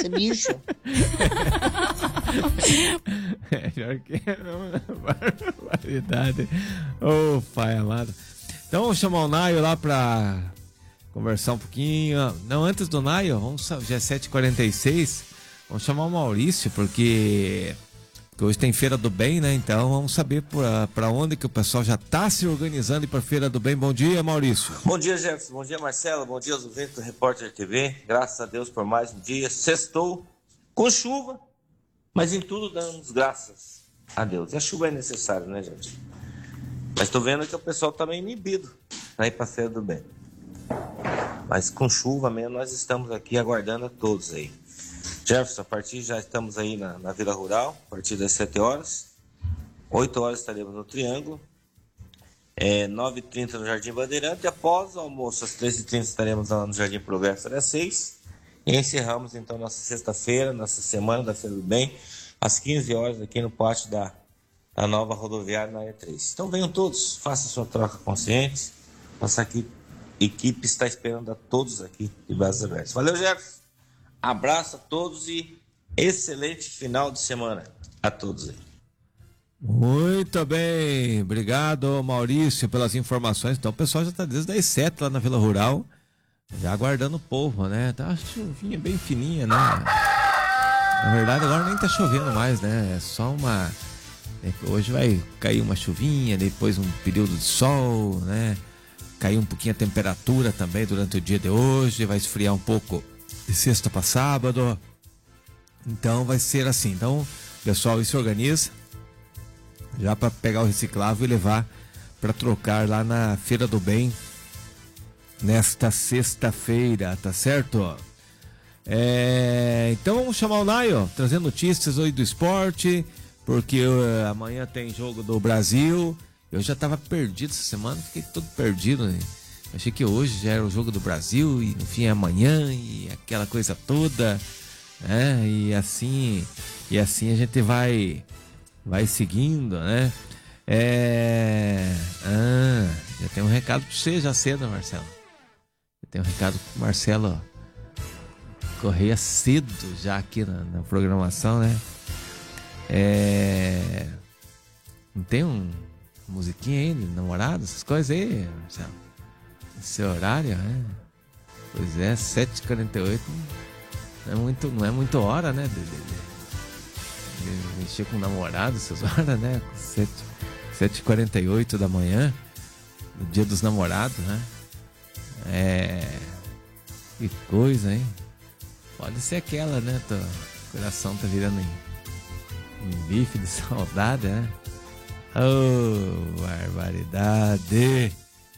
esse bicho. É, pior que é uma barbaridade. Ô, pai amado. Então vamos chamar o Naio lá pra conversar um pouquinho. Não, antes do Naio, já é 7h46. Vamos chamar o Maurício, porque hoje tem Feira do Bem, né? Então vamos saber pra onde que o pessoal já tá se organizando pra Feira do Bem. Bom dia, Maurício. Bom dia, Jefferson. Bom dia, Marcelo. Bom dia aos ouvintes do Repórter TV. Graças a Deus por mais um dia. Sextou com chuva, mas em tudo damos graças a Deus. E a chuva é necessária, né, gente? Mas tô vendo que o pessoal tá meio inibido pra ir pra Feira do Bem. Mas com chuva mesmo, nós estamos aqui aguardando a todos aí. Jefferson, a partir já estamos aí na Vila Rural, a partir das 7 horas. 8 horas estaremos no Triângulo. 9h30 no Jardim Bandeirante. Após o almoço, às 13h30 estaremos lá no Jardim Progresso, às 6h. E encerramos então nossa sexta-feira, nossa semana da Feira do Bem, às 15 horas aqui no pátio da nova rodoviária na E3. Então venham todos, façam sua troca consciente. Nossa equipe está esperando a todos aqui de braços abertos. Valeu, Jefferson. Abraço a todos e excelente final de semana a todos aí. Muito bem, obrigado, Maurício, pelas informações. Então o pessoal já está desde as 7 lá na Vila Rural, já aguardando o povo, né? Tá uma chuvinha bem fininha, né? Na verdade agora nem tá chovendo mais, né? É só uma... Hoje vai cair uma chuvinha, depois um período de sol, né? Cair um pouquinho a temperatura também durante o dia de hoje, vai esfriar um pouco de sexta para sábado. Então vai ser assim. Então o pessoal se organiza já para pegar o reciclável e levar para trocar lá na Feira do Bem nesta sexta-feira, tá certo? Então vamos chamar o Naio, trazendo notícias aí do esporte, porque amanhã tem jogo do Brasil. Eu já tava perdido essa semana, fiquei todo perdido, né? Achei que hoje já era o jogo do Brasil e no fim é amanhã e aquela coisa toda, né? E assim a gente vai seguindo, né? Já tem um recado pra você já cedo, Marcelo. Já tem um recado pro Marcelo Correia cedo já aqui na programação, né? Não tem musiquinha aí de namorado, essas coisas aí, Marcelo? Esse horário, né? Pois é, 7h48 não é muito hora, né? De mexer com namorado essas horas, né? 7h48 da manhã, no dia dos namorados, né? Que coisa, hein? Pode ser aquela, né? O coração tá virando em bife de saudade, né? Oh, barbaridade!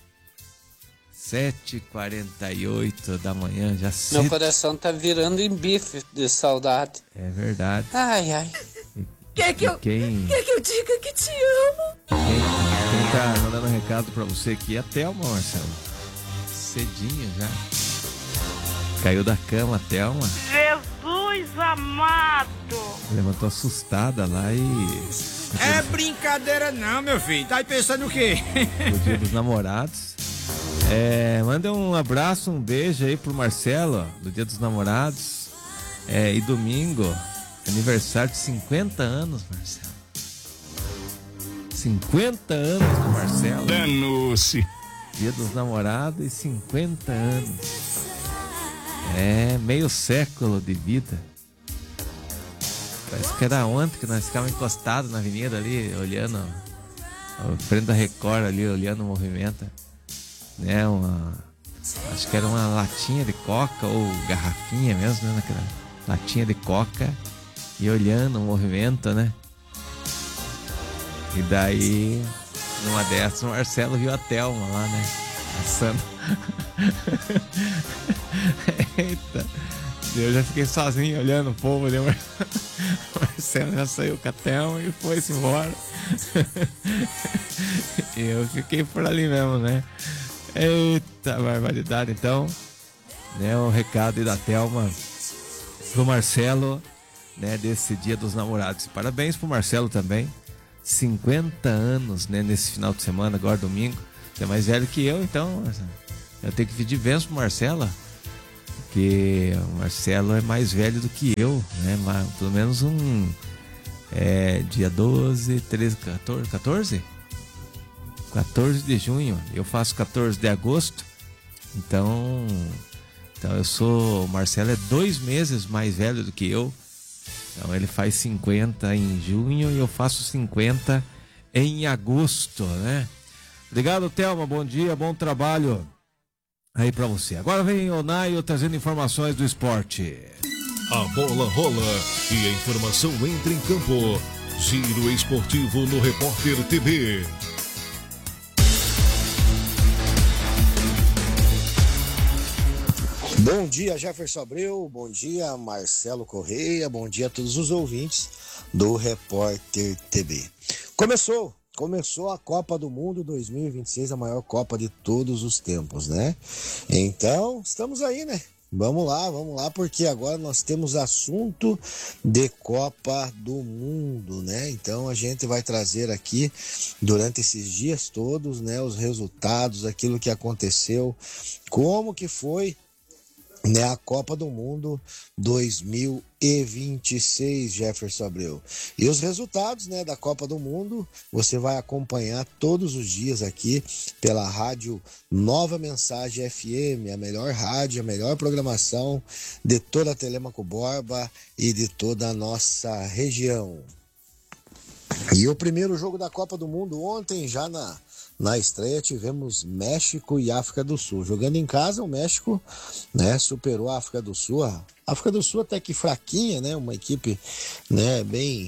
7h48 da manhã, já cedo. Meu coração tá virando em bife de saudade. É verdade. Ai. Quer que eu diga que te amo? Quem tá mandando um recado pra você aqui é a Thelma, Marcelo. Cedinho já. Caiu da cama, a Thelma. Jesus amado! Levantou assustada lá e... É brincadeira não, meu filho. Tá aí pensando o quê? O dia dos namorados. Manda um abraço, um beijo aí pro Marcelo, ó, do dia dos namorados. E domingo, aniversário de 50 anos, Marcelo. 50 anos do Marcelo. Danou-se. Dia dos namorados e 50 anos. Meio século de vida. Parece que era ontem que nós ficávamos encostados na avenida ali, olhando a frente da Record ali, olhando o movimento. Né, acho que era uma latinha de coca ou garrafinha mesmo, né? Aquela latinha de coca e olhando o movimento, né? E daí, numa dessas, o Marcelo viu a Thelma lá, né? Assando. Eita, eu já fiquei sozinho olhando o povo, né? O Marcelo já saiu com a Thelma e foi-se embora. E eu fiquei por ali mesmo, né? Eita barbaridade. Então, né, o recado aí da Thelma pro Marcelo, né, desse dia dos namorados. Parabéns pro Marcelo também, 50 anos, né, nesse final de semana, agora domingo. Você é mais velho que eu, então eu tenho que pedir bênção pro Marcelo, porque o Marcelo é mais velho do que eu, né? Mas, pelo menos dia 12, 13, 14? 14 de junho. Eu faço 14 de agosto. Então o Marcelo é 2 meses mais velho do que eu. Então ele faz 50 em junho e eu faço 50 em agosto, né? Obrigado, Thelma. Bom dia, bom trabalho aí pra você. Agora vem o Naio trazendo informações do esporte. A bola rola e a informação entra em campo. Giro esportivo no Repórter TV. Bom dia, Jefferson Abreu, bom dia, Marcelo Correia, bom dia a todos os ouvintes do Repórter TV. Começou a Copa do Mundo 2026, a maior Copa de todos os tempos, né? Então, estamos aí, né? Vamos lá, porque agora nós temos assunto de Copa do Mundo, né? Então a gente vai trazer aqui, durante esses dias todos, né, os resultados, aquilo que aconteceu, como que foi, né, a Copa do Mundo 2026, Jefferson Abreu. E os resultados, né, da Copa do Mundo, você vai acompanhar todos os dias aqui pela rádio Nova Mensagem FM, a melhor rádio, a melhor programação de toda a Telêmaco Borba e de toda a nossa região. E o primeiro jogo da Copa do Mundo ontem, já na estreia, tivemos México e África do Sul. Jogando em casa, o México, né, superou a África do Sul. A África do Sul até que fraquinha, né, uma equipe, né, bem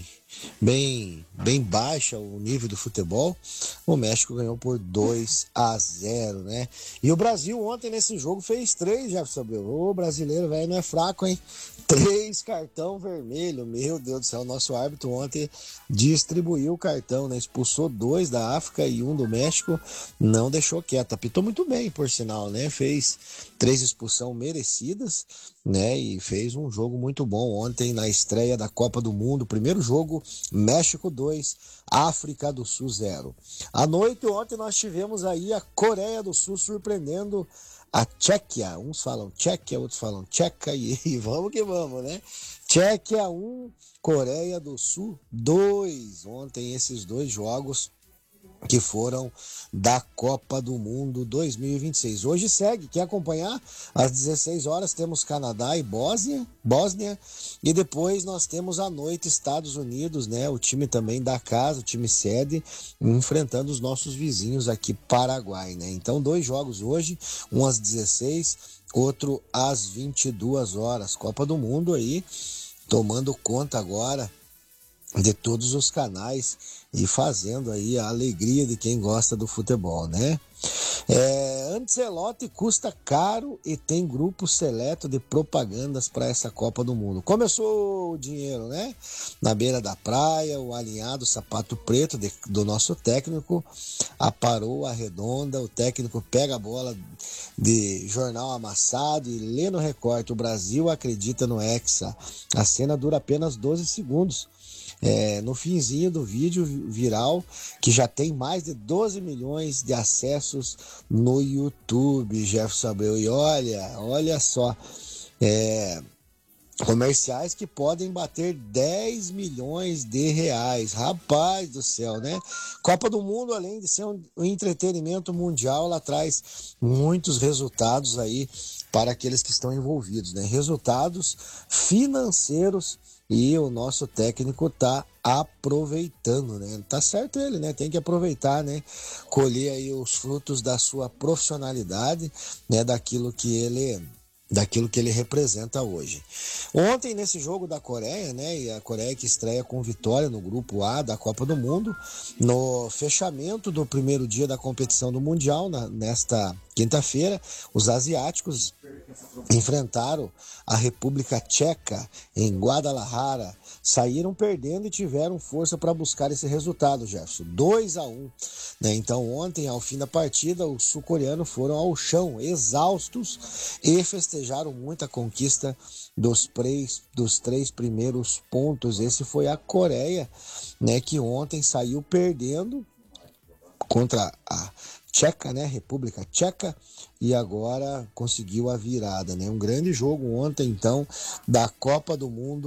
baixa o nível do futebol. O México ganhou por 2-0, né? E o Brasil ontem nesse jogo fez 3, já sabia. O brasileiro, velho, não é fraco, hein? 3 cartão vermelho, meu Deus do céu. Nosso árbitro ontem distribuiu o cartão, né? Expulsou 2 da África e 1 do México, não deixou quieto. Apitou muito bem, por sinal, né? Fez 3 expulsões merecidas, né? E fez um jogo muito bom ontem na estreia da Copa do Mundo. Primeiro jogo, México 2, África do Sul 0. À noite ontem nós tivemos aí a Coreia do Sul surpreendendo a Tchequia. Uns falam Tchequia, outros falam Tcheca e vamos que vamos, né? Tchequia 1, Coreia do Sul 2. Ontem esses 2 jogos que foram da Copa do Mundo 2026. Hoje segue, quer acompanhar? Às 16 horas temos Canadá e Bósnia, e depois nós temos à noite Estados Unidos, né? O time também da casa, o time sede, enfrentando os nossos vizinhos aqui, Paraguai, né? Então 2 jogos hoje, um às 16, outro às 22 horas. Copa do Mundo aí, tomando conta agora de todos os canais e fazendo aí a alegria de quem gosta do futebol, né? Ancelotti custa caro e tem grupo seleto de propagandas para essa Copa do Mundo. Começou o dinheiro, né? Na beira da praia, o alinhado sapato preto do nosso técnico aparou a redonda. O técnico pega a bola de jornal amassado e lê no recorte: o Brasil acredita no Hexa. A cena dura apenas 12 segundos. No finzinho do vídeo viral, que já tem mais de 12 milhões de acessos no YouTube, Jefferson Abreu. E olha só, comerciais que podem bater 10 milhões de reais. Rapaz do céu, né? Copa do Mundo, além de ser um entretenimento mundial, ela traz muitos resultados aí para aqueles que estão envolvidos, né? Resultados financeiros. E o nosso técnico tá aproveitando, né? Tá certo ele, né? Tem que aproveitar, né? Colher aí os frutos da sua profissionalidade, né? Daquilo que ele representa hoje. Ontem, nesse jogo da Coreia, né? E a Coreia que estreia com vitória no grupo A da Copa do Mundo, no fechamento do primeiro dia da competição do Mundial, nesta quinta-feira, os asiáticos enfrentaram a República Tcheca em Guadalajara, saíram perdendo e tiveram força para buscar esse resultado, Jefferson. 2-1, né? Então ontem, ao fim da partida, os sul-coreanos foram ao chão, exaustos, e festejaram muito a conquista dos 3 primeiros pontos. Esse foi a Coreia, né, que ontem saiu perdendo contra a Tcheca, né? República Tcheca, e agora conseguiu a virada, né? Um grande jogo ontem, então, da Copa do Mundo